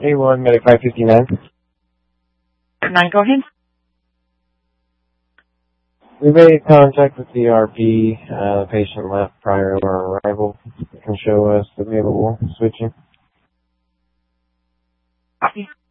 A1, Medic 559. 9, go ahead. We made contact with the RP. The patient left prior to our arrival. You can show us available switching. Copy.